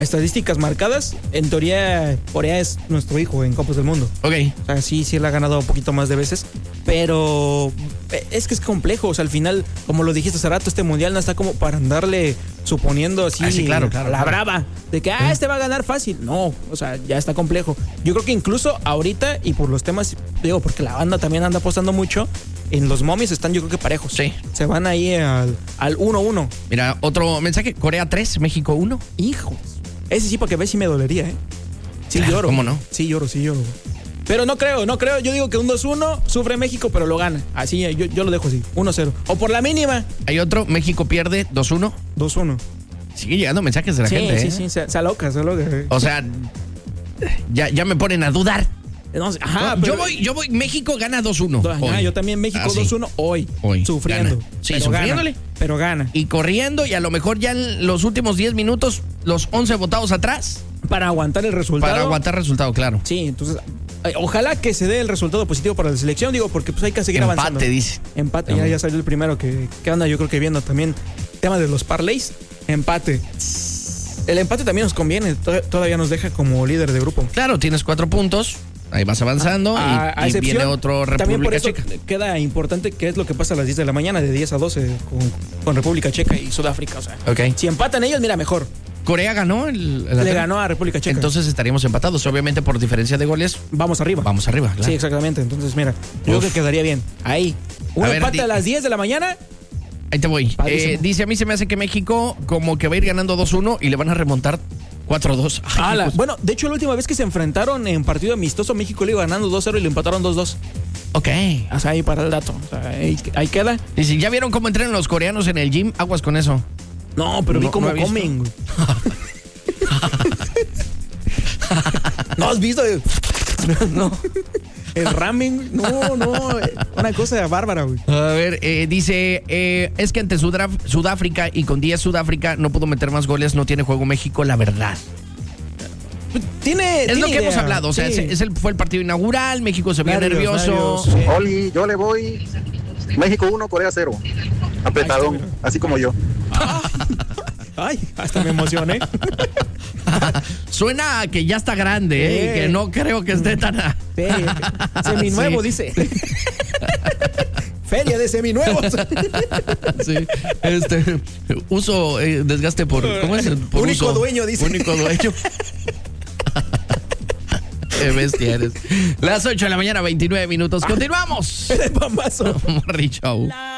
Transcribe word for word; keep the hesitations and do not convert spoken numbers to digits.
estadísticas marcadas, en teoría Corea es nuestro hijo en Copas del Mundo. Ok. O sea, sí, sí él ha ganado un poquito más de veces, pero es que es complejo. O sea, al final, como lo dijiste hace rato, este mundial no está como para andarle suponiendo así, ah, sí, claro, claro, la claro. brava, de que, ah, este va a ganar fácil. No, o sea, ya está complejo. Yo creo que incluso ahorita, y por los temas, digo, porque la banda también anda apostando mucho, en los momies están yo creo que parejos. Sí. Se van ahí al, al uno uno. Mira, otro mensaje, Corea tres, México uno. Hijos. Ese sí, para que veas, sí me dolería, ¿eh? Sí Claro, lloro. ¿cómo no? Sí lloro, sí lloro. Pero no creo, no creo. Yo digo que un dos uno sufre México, pero lo gana. Así, yo, yo lo dejo así. uno cero. O por la mínima. Hay otro, México pierde dos uno. dos uno. Sigue llegando mensajes de la sí, gente, Sí, ¿eh? sí, se, se aloca, se aloca. O sea, ya, ya me ponen a dudar. No, ajá, No, pero, yo voy, yo voy, México gana dos uno. Ajá, yo también México Ah, sí. dos uno hoy. Hoy, Sufriendo. gana. Sí, pero sufriéndole. Gana, pero gana. Y corriendo, y a lo mejor ya en los últimos diez minutos, los once votados atrás. Para aguantar el resultado. Para aguantar el resultado, claro. Sí, entonces, eh, ojalá que se dé el resultado positivo para la selección, digo, porque pues hay que seguir Empate, avanzando. dice. Empate, ya, ya salió el primero que, que anda yo creo que viendo también tema de los parlays. Empate. El empate también nos conviene, to- todavía nos deja como líder de grupo. Claro, tienes cuatro puntos, ahí vas avanzando, A- a y, y excepción, viene otro también por República eso Checa. queda importante qué es lo que pasa a las diez de la mañana, de diez a doce con, con República Checa y Sudáfrica. O sea, Ok. si empatan ellos, mira, mejor. Corea ganó el, el Le ganó a República Checa. Entonces estaríamos empatados. Obviamente, por diferencia de goles, vamos arriba. vamos arriba. Claro. Sí, exactamente. Entonces, mira, yo Uf. creo que quedaría bien. Ahí. Un A ver, empate di- a las diez de la mañana. Ahí te voy. Padrísimo. Eh, dice, a mí se me hace que México como que va a ir ganando dos uno y le van a remontar cuatro dos. Ay, Ala. hijos. Bueno, de hecho, la última vez que se enfrentaron en partido amistoso, México le iba ganando dos cero y le empataron dos dos. Ok. O sea, ahí para el dato. O sea, ahí, ahí queda. Dice, ¿ya vieron cómo entrenan los coreanos en el gym? Aguas con eso. No, pero vi No, cómo no he visto. comen, güey. ¿No has visto? No. El ramen, no, no. Una cosa bárbara, güey. A ver, eh, dice, eh, es que ante Sudaf- Sudáfrica y con diez Sudáfrica no pudo meter más goles, no tiene juego México, la verdad. Tiene. Es lo tiene que hemos idea. hablado, o sea, Sí. es, es el, fue el partido inaugural, México se vio Nervios, nervioso. nervios, sí. Oli, yo le voy México uno, Corea cero. Apretadón, Ahí está, así como yo. Ay, hasta me emocioné. Suena a que ya está grande, ¿eh? Sí. Y que no creo que esté tan... a- Sí, seminuevo, Sí. dice. Feria de seminuevos. Sí, este, uso eh, desgaste por, ¿cómo es? Por Único uso. dueño, dice. Único dueño. Qué bestia eres. Las ocho de la mañana, veintinueve minutos. Continuamos. El pambazo. Morri Show. La